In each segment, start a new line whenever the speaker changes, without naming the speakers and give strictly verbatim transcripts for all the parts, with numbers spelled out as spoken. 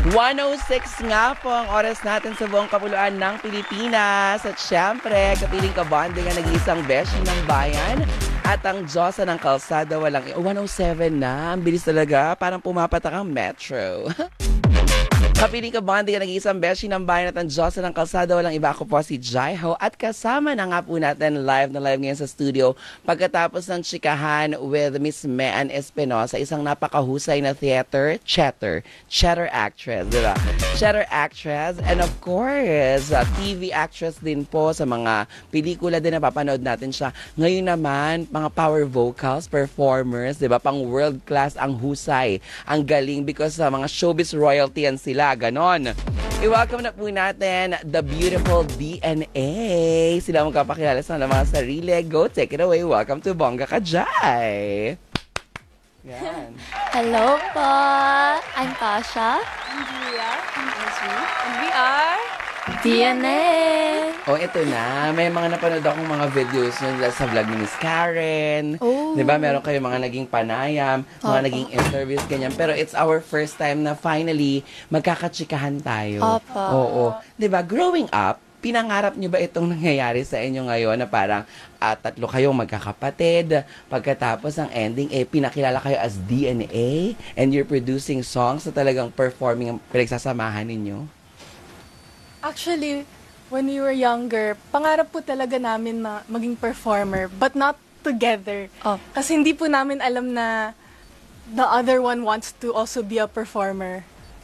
one oh six nga po ang oras natin sa buong kapuluan ng Pilipinas. At syempre, kapiling kabonding ang nag-iisang beshi ng bayan. At ang Diyosa ng kalsada, walang one oh seven na. Ang bilis talaga, parang pumapatak ang metro. Kapiling kabonding ang nag-iisang beshi ng bayan at ang Diyosa ng kalsada, walang iba, ako po si Jaiho. At kasama na nga po natin live na live ngayon sa studio pagkatapos ng chikahan with Miss Mean Espinosa, isang napakahusay na theater chatter, chatter actress, di ba? Chatter actress, and of course, uh, T V actress din po sa mga pelikula din na papanood natin siya. Ngayon naman, mga power vocals, performers, di ba? Pang world class ang husay, ang galing because sa uh, mga showbiz royalty yan sila. Ganon. I-welcome na po natin the beautiful D N A. Sila magkapakilala sa mga sarili. Go, take it away. Welcome to Bongga Kajay. Yan.
Hello po. I'm Tasha.
I'm Julia. I'm Esri. And we are
D N A.
Oh, ito na. May mga napanood akong mga videos nila sa vlog ni Miss Karen.
Oh.
Di ba? Meron kayo mga naging panayam, mga
Opo.
naging interviews, ganyan. Pero it's our first time na finally magkakatsikahan tayo.
Opo.
Oo. Di ba? Growing up, pinangarap nyo ba itong nangyayari sa inyo ngayon na parang uh, tatlo kayong magkakapatid, pagkatapos ang ending, eh, pinakilala kayo as D N A and you're producing songs na talagang performing ang pinagsasamahan ninyo?
actually, when we were younger, pangarap po talaga namin na maging performer, but not together.
Oh.
Kasi hindi po namin alam na the other one wants to also be a performer.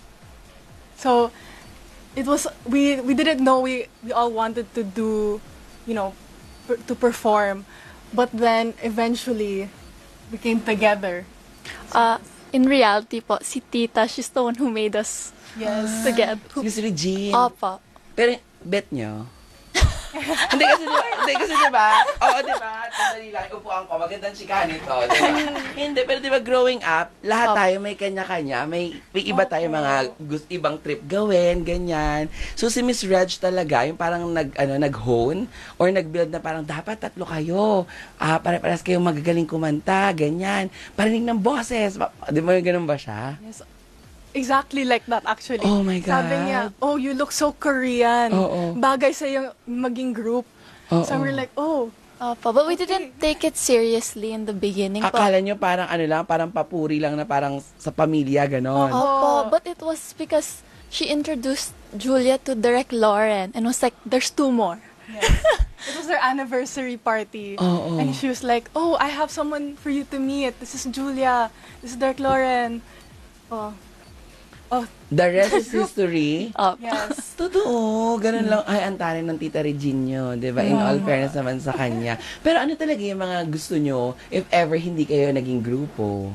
So, it was, we we didn't know we, we all wanted to do, you know, per, to perform. But then, eventually, we came together.
Uh, in reality po, si Tita, she's the one who made us
Yes.
together.
Si Regine.
Opo.
Pero, bet nyo? hindi kasi, diba, hindi kasi, diba? Oo, diba? Sandali lang, upuan ko, magandang chikahan ito, diba? Hindi, pero diba, growing up, lahat
Opo.
tayo may kanya-kanya, may, may iba tayo mga gusto, ibang trip gawin, ganyan. So, si Miss Reg talaga, yung parang nag, ano, nag-hone, or nag-build na parang, dapat tatlo kayo, ah, pare-paras kayong magagaling kumanta, ganyan. Parinig ng boses. Di ba yung ganun ba siya?
Yes. Exactly like that, actually.
Oh my God.
Sabi niya, oh, you look so Korean.
Oo.
Bagay sa yung maging group.
Oo.
So we're like, oh,
Opo. But we didn't take it seriously in the beginning po.
Akala nyo parang ano lang, parang papuri lang na parang sa pamilya, ganon.
Opo. But it was because she introduced Julia to Derek Lauren and was like, there's two more.
yes. It was their anniversary party.
Oo.
And she was like, oh, I have someone for you to meet. This is Julia. This is Derek Lauren. Oh. Oh,
The rest is history.
Opo.
yes.
Totoo, ganun lang. Ay, ang tanin ng Tita Regine di ba? In all fairness naman sa kanya. Pero ano talaga yung mga gusto nyo if ever hindi kayo naging grupo?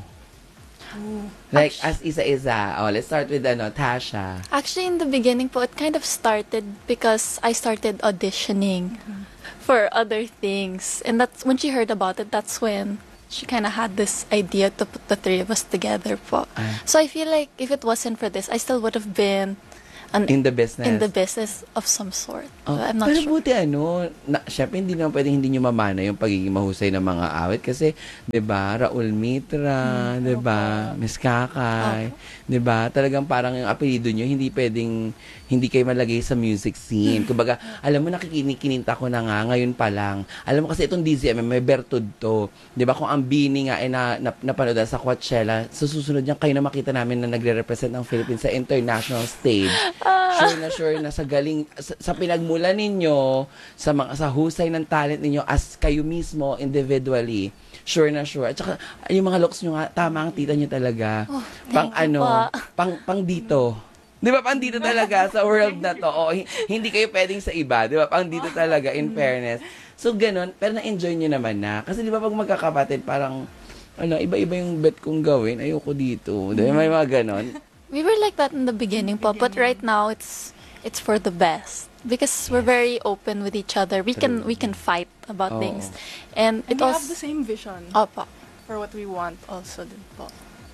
Like, as isa-isa. Oh, let's start with, ano, Tasha.
Actually, in the beginning po, it kind of started because I started auditioning for other things. And that's when she heard about it, that's when she kind of had this idea to put the three of us together po.
Ah.
So I feel like if it wasn't for this, I still would have been an,
In the business.
in the business of some sort.
Oh,
But I'm not
pero
sure.
buti ano, na, syempre hindi naman pwedeng hindi nyo mamana yung pagiging mahusay ng mga awit kasi, di ba, Raul Mitra, di ba, Miss Kakay, di ba, talagang parang yung apelido nyo, hindi pwedeng, hindi kayo malagay sa music scene. Kumbaga, alam mo, nakikinikininta ko na nga, ngayon pa lang. Alam mo kasi itong D Z M, may bertud to. Di ba, kung ang Bini nga ay na, na, napanood sa Coachella, sa susunod niya, kayo na makita namin na nagre-represent ng Philippines sa international stage. Sure na sure na sa galing sa, sa pinagmulan ninyo sa mga sa husay ng talent ninyo as kayo mismo individually, sure na sure. At saka yung mga looks nyo nga, tama ang tita nyo talaga.
Oh,
pang
thank you
ano,
po.
pang pang dito. 'Di ba, pang dito talaga sa world na to. O, hi- hindi kayo pwedeng sa iba, 'di ba? Pang dito talaga, in fairness. So ganun, pero na-enjoy nyo naman na. Kasi 'di ba pag magkakapatid, parang ano, iba-iba yung bet kong gawin. Ayoko dito. 'Di ba, may mga ganon.
We were like that in the beginning po, but right now it's it's for the best because we're very open with each other. We can we can fight about
Oo.
things, and
And
it
we have the
also
same vision
Opo.
for what we want also din po.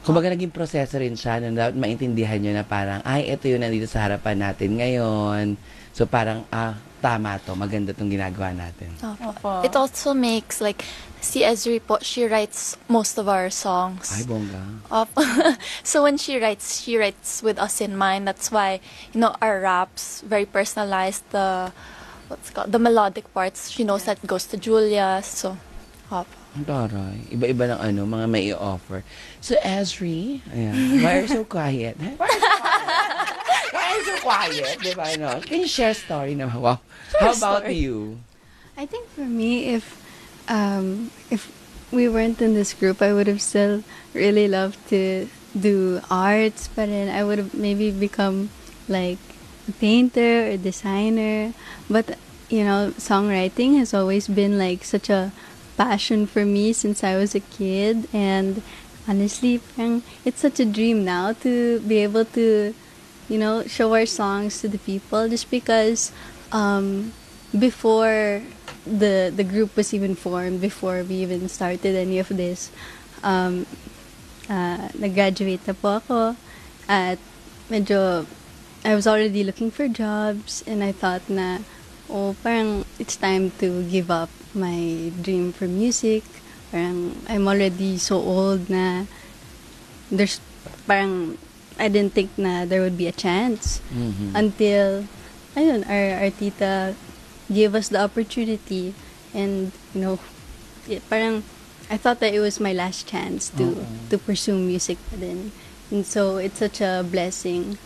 Kumbaga naging proseso rin siya na dapat maintindihan nyo na parang, ay, ito yung nandito sa harapan natin ngayon. So parang, ah, tama to, maganda tong ginagawa natin.
Opo.
Opo.
It also makes like si Ezri po, she writes most of our songs.
Ay, bongga.
Opo. So when she writes, she writes with us in mind. That's why, you know, our raps very personalized. The what's it called the melodic parts. She knows that goes to Julia. So, opo.
Ang taray. Iba-iba ng ano, mga may i-offer. So, Ezri, ayan, why are you so quiet? Why are you so quiet? Why are you so quiet? Diba, ano? Can you share story naman? Wow. How about
story.
you?
I think for me, if um, if we weren't in this group, I would have still really loved to do arts, but then I would have maybe become like a painter or designer. But you know, songwriting has always been like such a passion for me since I was a kid, and honestly, parang it's such a dream now to be able to, you know, show our songs to the people. Just because um, before the the group was even formed, before we even started any of this, um, uh, nag-graduate na po ako, at medyo I was already looking for jobs, and I thought na, oh, parang it's time to give up my dream for music. Parang I'm already so old na there's parang I didn't think na there would be a chance
Mhm.
until ayun, our, our tita gave us the opportunity, and you know, it, parang I thought that it was my last chance to
Oo.
to pursue music pa din. And so it's such a blessing.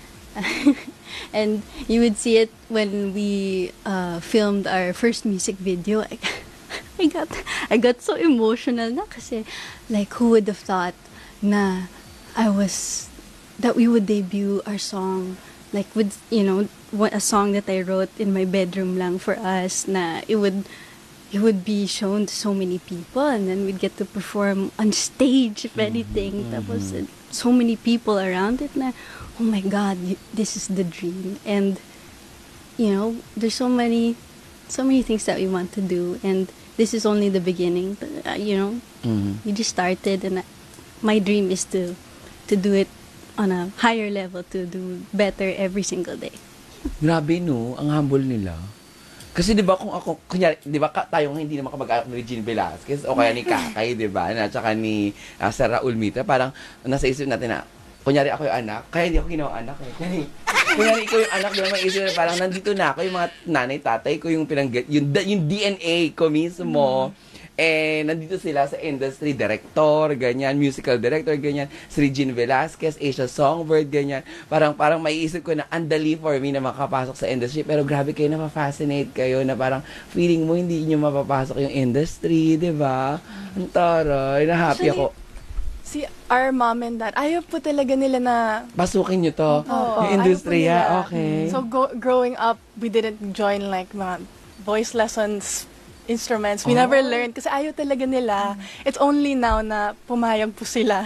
And you would see it when we uh, filmed our first music video. I, I got I got so emotional na kasi like who would have thought na I was that we would debut our song like with, you know, what a song that I wrote in my bedroom lang for us, na it would it would be shown to so many people, and then we'd get to perform on stage if anything. Tapos uh, so many people around it na, oh my God, y- this is the dream. And you know, there's so many so many things that we want to do, and this is only the beginning. Uh, you know,
Mhm.
we just started, and uh, my dream is to to do it on a higher level, to do better every single day.
Grabe, no? Ang humble nila. Kasi 'di ba kung ako kunyari 'di ba ka, tayong hindi naman kamag-anak ni Regine Velasquez o kaya ni Kakay, 'di ba? Na tsaka ni uh, Sir Raul Mita, parang nasa isip natin na kunyari ako yung anak, kaya hindi ako ginawa anak eh. Kunyari, kunyari ikaw yung anak, 'di ba? Maisip na parang nandito na ako, yung mga nanay, tatay ko yung pinang yung, yung D N A ko mismo. Eh, nandito sila sa industry, director, ganyan, musical director, ganyan, si Regine Velasquez, Asia Songbird, ganyan. Parang, parang maiisip ko na andali for me na makapasok sa industry, pero grabe kayo, na-fascinate kayo, na parang feeling mo hindi nyo mapapasok yung industry, di ba? Ang taray, na-happy
Actually,
ako.
Si our mom and dad, ayaw po talaga nila na
Pasukin nyo to,
Oo,
yung industriya,
ayaw po nila.
okay.
So go, growing up, we didn't join like mga voice lessons, instruments. We
Oh.
never learned kasi ayaw talaga nila. It's only now na pumayag po sila.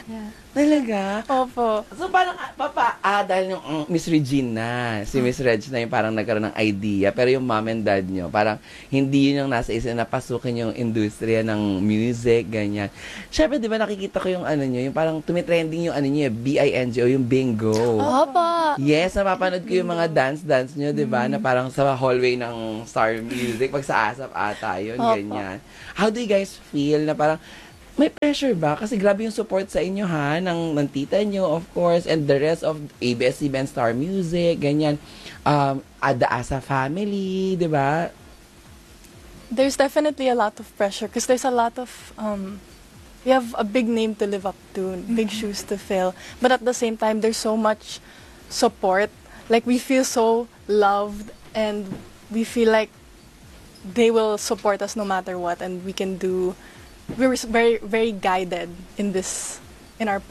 Talaga?
Opo.
So parang, ah, papa, ah, dahil yung mm, Miss Regina, si Miss Reg na yung parang nagkaroon ng idea, pero yung mom and dad nyo, parang hindi yun yung nasa isip na pasukin yung industriya ng music, ganyan. Siyempre, di ba nakikita ko yung ano nyo, yung parang tumitrending yung ano nyo, B I N G o yung bingo.
Opo.
Yes, napapanood ko yung mga dance-dance nyo, di ba? Na parang sa hallway ng Star Music, pag sa ASAP ata yun,
Opo.
ganyan. How do you guys feel na parang, may pressure ba? Kasi grabe yung support sa inyo ha, ng, ng tita nyo, of course, and the rest of A B S C B N Star Music, ganyan. Um, at the Asa family, di ba?
There's definitely a lot of pressure because there's a lot of um we have a big name to live up to, big shoes to fill. But at the same time, there's so much support. Like we feel so loved, and we feel like they will support us no matter what, and we can do. We were very very guided in this in our